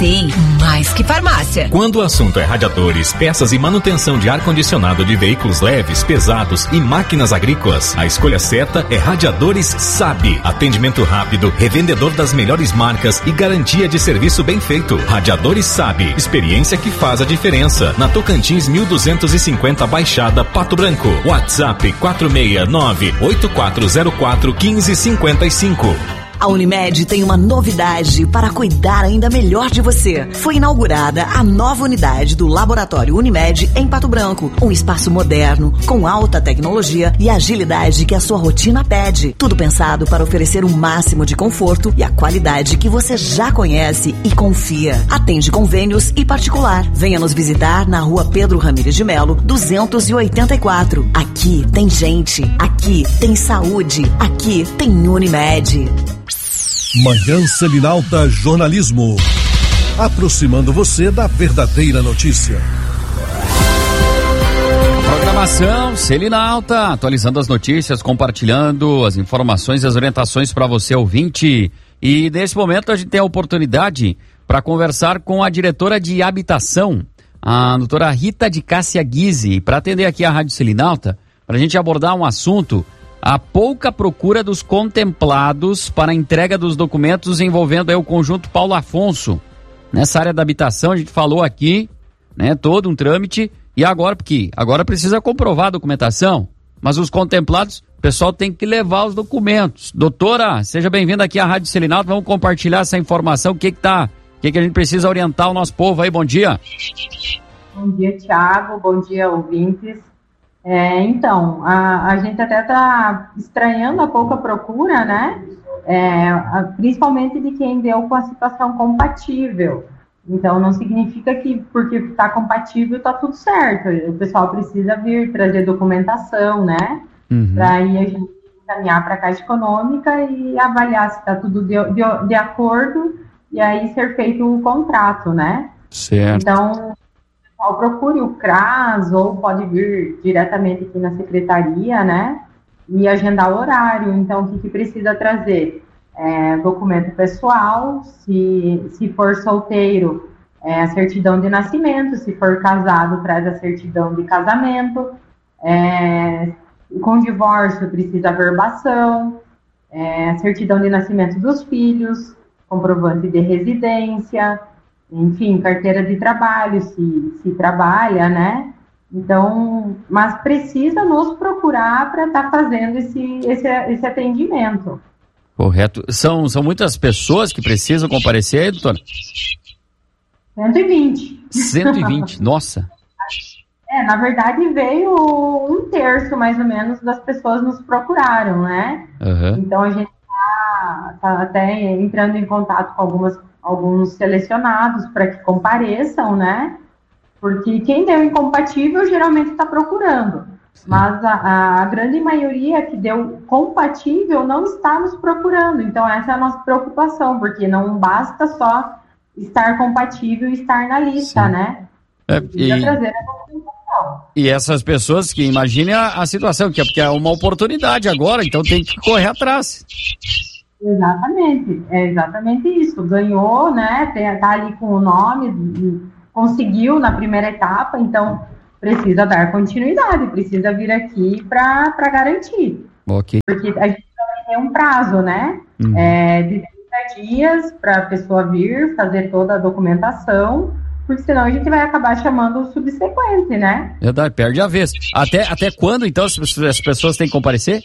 Sim, mais que farmácia. Quando o assunto é radiadores, peças e manutenção de ar-condicionado de veículos leves, pesados e máquinas agrícolas, a escolha certa é Radiadores Sabe. Atendimento rápido, revendedor das melhores marcas e garantia de serviço bem feito. Radiadores Sabe. Experiência que faz a diferença. Na Tocantins 1250 Baixada, Pato Branco. WhatsApp 469-8404-1555. A Unimed tem uma novidade para cuidar ainda melhor de você. Foi inaugurada a nova unidade do Laboratório Unimed em Pato Branco. Um espaço moderno, com alta tecnologia e agilidade que a sua rotina pede. Tudo pensado para oferecer o máximo de conforto e a qualidade que você já conhece e confia. Atende convênios e particular. Venha nos visitar na Rua Pedro Ramires de Melo, 284. Aqui tem gente, aqui tem saúde, aqui tem Unimed. Manhã Selinalta Jornalismo, aproximando você da verdadeira notícia. Programação Selinalta, atualizando as notícias, compartilhando as informações e as orientações para você, ouvinte. E nesse momento a gente tem a oportunidade para conversar com a diretora de habitação, a doutora Rita de Cássia Guise, para atender aqui a Rádio Selinalta, para a gente abordar um assunto: a pouca procura dos contemplados para a entrega dos documentos envolvendo aí o conjunto Paulo Afonso. Nessa área da habitação a gente falou aqui, né, todo um trâmite, e agora, porque agora precisa comprovar a documentação, mas os contemplados, o pessoal tem que levar os documentos. Doutora, seja bem-vinda aqui à Rádio Selinalta, vamos compartilhar essa informação, o que a gente precisa orientar o nosso povo aí. Bom dia. Bom dia, Thiago, bom dia, ouvintes. Então, a gente até está estranhando a pouca procura, né? Principalmente de quem deu com a situação compatível. Então, não significa que porque está compatível está tudo certo. O pessoal precisa vir trazer documentação, né? Para aí a gente encaminhar para a Caixa Econômica e avaliar se está tudo de acordo e aí ser feito o contrato, né? Certo. Então, procure o CRAS ou pode vir diretamente aqui na secretaria, né, e agendar o horário. Então, o que precisa trazer? Documento pessoal, se for solteiro, a certidão de nascimento, se for casado, traz a certidão de casamento, com divórcio precisa a verbação, certidão de nascimento dos filhos, comprovante de residência, enfim, carteira de trabalho, se trabalha, né? Então, mas precisa nos procurar para estar fazendo esse atendimento. Correto. São muitas pessoas que precisam comparecer aí, doutora? 120. 120, nossa. Na verdade, veio 1/3, mais ou menos, das pessoas nos procuraram, né? Então, a gente tá até entrando em contato com alguns selecionados para que compareçam, né? Porque quem deu incompatível geralmente está procurando. Sim. Mas a grande maioria que deu compatível não está nos procurando. Então, essa é a nossa preocupação, porque não basta só estar compatível e estar na lista, sim, né? Precisa trazer a documentação. E essas pessoas que imaginem a situação, que é uma oportunidade agora, então tem que correr atrás. Exatamente, é exatamente isso. Ganhou, né? Tá ali com o nome, conseguiu na primeira etapa, então precisa dar continuidade, precisa vir aqui para garantir. Ok. Porque a gente também tem um prazo, né? De 30 dias para a pessoa vir fazer toda a documentação, porque senão a gente vai acabar chamando o subsequente, né? Verdade, perde a vez. Até quando, então, as pessoas têm que comparecer?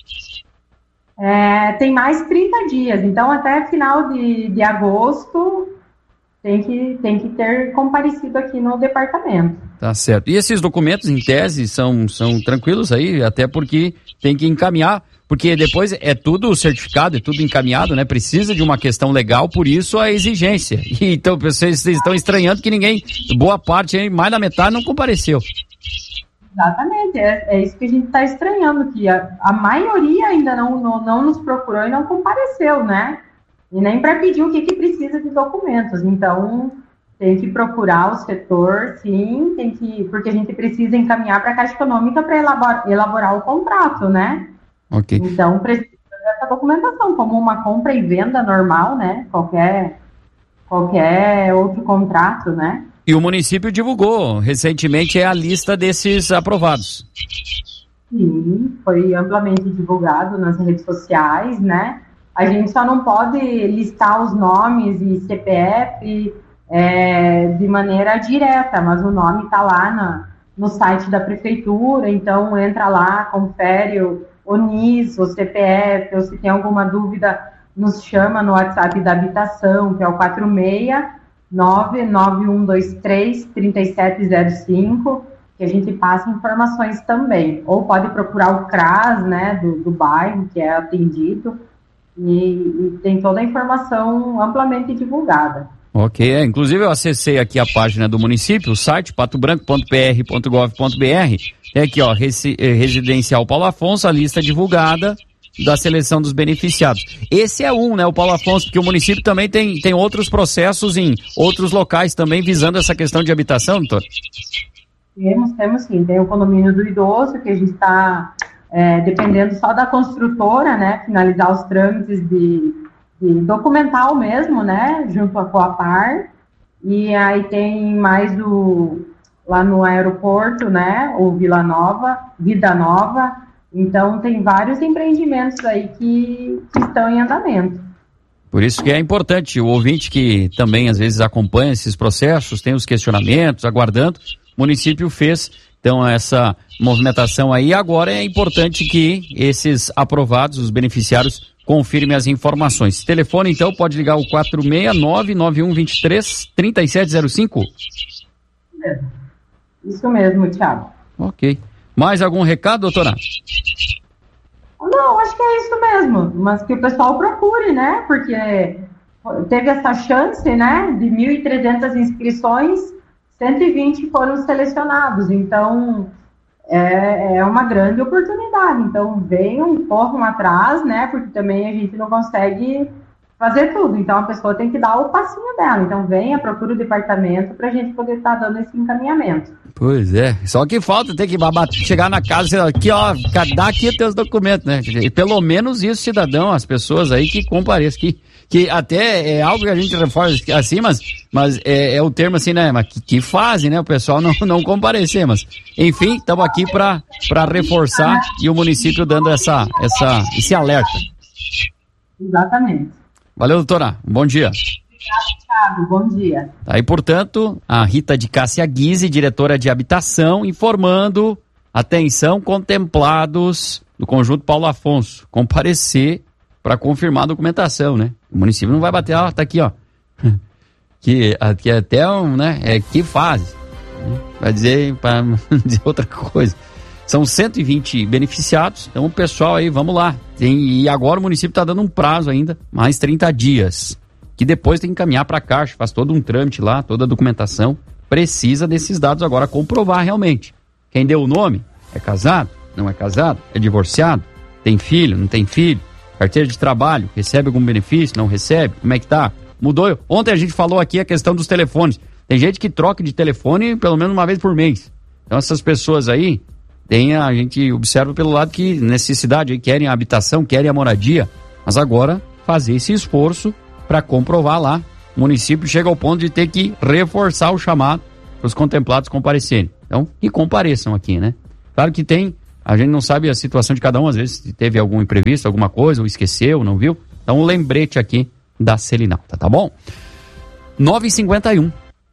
Tem mais 30 dias, então até final de agosto tem que ter comparecido aqui no departamento. Tá certo. E esses documentos, em tese, são tranquilos aí, até porque tem que encaminhar, porque depois é tudo certificado, é tudo encaminhado, né? Precisa de uma questão legal, por isso a exigência. E, então, vocês estão estranhando que ninguém, boa parte, mais da metade, não compareceu. Exatamente, é isso que a gente está estranhando, que a maioria ainda não nos procurou e não compareceu, né? E nem para pedir o que precisa de documentos. Então, tem que procurar o setor, sim, porque a gente precisa encaminhar para a Caixa Econômica para elaborar o contrato, né? Ok. Então, precisa dessa documentação, como uma compra e venda normal, né? Qualquer qualquer outro contrato, né? E o município divulgou recentemente a lista desses aprovados. Sim, foi amplamente divulgado nas redes sociais, né? A gente só não pode listar os nomes e CPF de maneira direta, mas o nome está lá no site da prefeitura, então entra lá, confere o NIS, o CPF, ou se tem alguma dúvida, nos chama no WhatsApp da habitação, que é o 469-9123-3705, que a gente passa informações também. Ou pode procurar o CRAS, né, do bairro, que é atendido, e tem toda a informação amplamente divulgada. Ok, inclusive eu acessei aqui a página do município, o site patobranco.pr.gov.br, é aqui, ó, Residencial Paulo Afonso, a lista divulgada da seleção dos beneficiados. Esse é né, o Paulo Afonso, porque o município também tem outros processos em outros locais também visando essa questão de habitação, doutor? Temos sim, tem o condomínio do idoso, que a gente está dependendo só da construtora, né, finalizar os trâmites de documental mesmo, né, junto com a Coapar, e aí tem mais lá no aeroporto, né, o Vida Nova, então tem vários empreendimentos aí que estão em andamento. Por isso que é importante, o ouvinte que também às vezes acompanha esses processos, tem os questionamentos, aguardando, o município fez então essa movimentação aí. Agora é importante que esses aprovados, os beneficiários, confirmem as informações. Telefone, então, pode ligar o 469-9123-3705? Isso mesmo, Thiago. Ok. Mais algum recado, doutora? Não, acho que é isso mesmo. Mas que o pessoal procure, né? Porque teve essa chance, né? De 1.300 inscrições, 120 foram selecionados. Então, é uma grande oportunidade. Então, venham, corram atrás, né? Porque também a gente não consegue fazer tudo. Então, a pessoa tem que dar o passinho dela. Então, venha, procura o departamento para a gente poder estar dando esse encaminhamento. Pois é. Só que falta ter que chegar na casa, aqui, ó, dá aqui os teus documentos, né? E pelo menos isso, cidadão, as pessoas aí que compareçam, que até é algo que a gente reforça assim, mas é o termo assim, né? Mas que fazem, né? O pessoal não comparecer, mas enfim, estamos aqui para reforçar e o município dando esse alerta. Exatamente. Valeu, doutora. Bom dia. Thiago, bom dia. Aí, portanto, a Rita de Cássia Guise, diretora de habitação, informando, atenção, contemplados do conjunto Paulo Afonso, comparecer para confirmar a documentação, né? O município não vai bater, tá aqui, ó. que até né? Que fase. Vai dizer, para dizer outra coisa. São 120 beneficiados, então o pessoal aí, vamos lá. E agora o município está dando um prazo ainda, mais 30 dias. Que depois tem que encaminhar para a Caixa, faz todo um trâmite lá, toda a documentação. Precisa desses dados agora, comprovar realmente. Quem deu o nome é casado, não é casado, é divorciado, tem filho, não tem filho, carteira de trabalho, recebe algum benefício, não recebe, como é que tá? Mudou. Ontem a gente falou aqui a questão dos telefones. Tem gente que troca de telefone pelo menos uma vez por mês. Então essas pessoas aí, a gente observa pelo lado que necessidade aí, querem a habitação, querem a moradia, mas agora fazer esse esforço para comprovar lá. O município chega ao ponto de ter que reforçar o chamado para os contemplados comparecerem. Então, que compareçam aqui, né? Claro que a gente não sabe a situação de cada um, às vezes teve algum imprevisto, alguma coisa, ou esqueceu, não viu? Então, um lembrete aqui da Selinalta, tá bom? 9h51.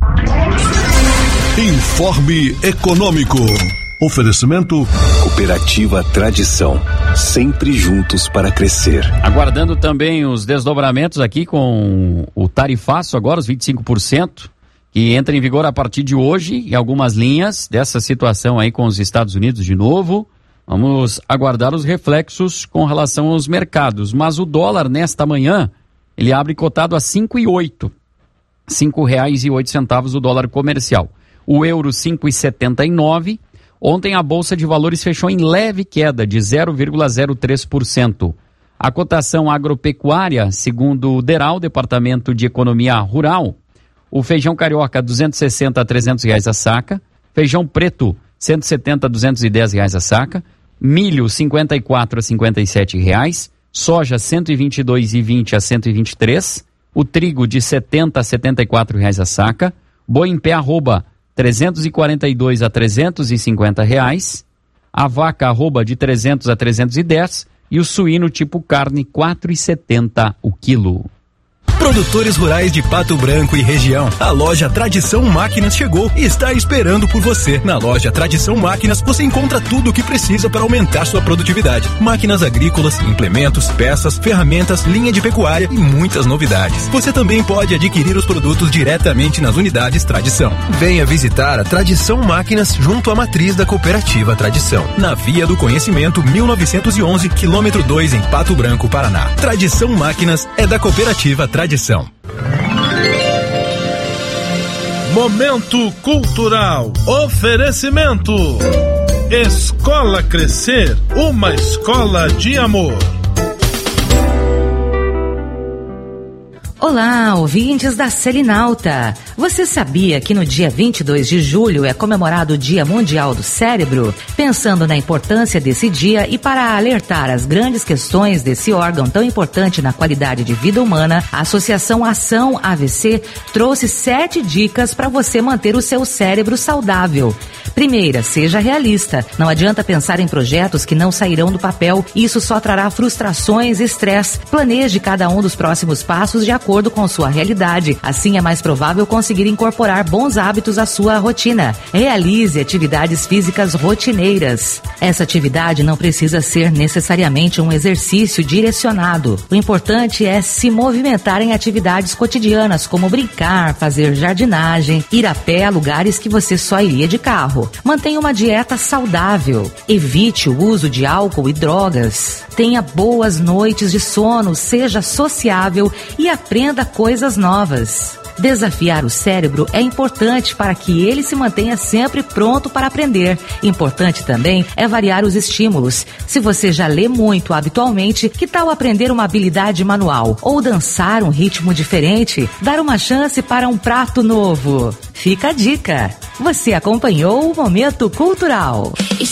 Informe Econômico. Oferecimento Cooperativa Tradição, sempre juntos para crescer. Aguardando também os desdobramentos aqui com o tarifaço agora, os 25%, que entra em vigor a partir de hoje em algumas linhas dessa situação aí com os Estados Unidos de novo. Vamos aguardar os reflexos com relação aos mercados, mas o dólar nesta manhã, ele abre cotado a 5,08, R$ 5,08 o dólar comercial. O euro 5,79. Ontem a Bolsa de Valores fechou em leve queda de 0,03%. A cotação agropecuária, segundo o DERAL, Departamento de Economia Rural, o feijão carioca R$ 260 a R$ 300 a saca, feijão preto R$ 170 a R$ 210 a saca, milho R$ 54 a R$ 57, soja R$ 122,20 a R$ 123, o trigo de R$ 70 a R$ 74 a saca, boi em pé arroba 342 a 350 reais, a vaca arroba de 300 a 310 e o suíno tipo carne 4,70 o quilo. Produtores rurais de Pato Branco e região. A loja Tradição Máquinas chegou e está esperando por você. Na loja Tradição Máquinas você encontra tudo o que precisa para aumentar sua produtividade. Máquinas agrícolas, implementos, peças, ferramentas, linha de pecuária e muitas novidades. Você também pode adquirir os produtos diretamente nas unidades Tradição. Venha visitar a Tradição Máquinas junto à matriz da Cooperativa Tradição. Na Via do Conhecimento 1911, quilômetro 2 em Pato Branco, Paraná. Tradição Máquinas é da Cooperativa Tradição. Momento cultural. Oferecimento. Escola Crescer, uma escola de amor. Olá, ouvintes da Selinalta. Você sabia que no dia 22 de julho é comemorado o Dia Mundial do Cérebro? Pensando na importância desse dia e para alertar as grandes questões desse órgão tão importante na qualidade de vida humana, a Associação Ação AVC trouxe 7 dicas para você manter o seu cérebro saudável. Primeira, seja realista. Não adianta pensar em projetos que não sairão do papel. Isso só trará frustrações e estresse. Planeje cada um dos próximos passos de acordo com sua realidade. Assim é mais provável conseguir incorporar bons hábitos à sua rotina. Realize atividades físicas rotineiras. Essa atividade não precisa ser necessariamente um exercício direcionado. O importante é se movimentar em atividades cotidianas, como brincar, fazer jardinagem, ir a pé a lugares que você só iria de carro. Mantenha uma dieta saudável. Evite o uso de álcool e drogas. Tenha boas noites de sono, seja sociável e aprenda coisas novas. Desafiar o cérebro é importante para que ele se mantenha sempre pronto para aprender. Importante também é variar os estímulos. Se você já lê muito habitualmente, que tal aprender uma habilidade manual? Ou dançar um ritmo diferente? Dar uma chance para um prato novo? Fica a dica! Você acompanhou o Momento Cultural.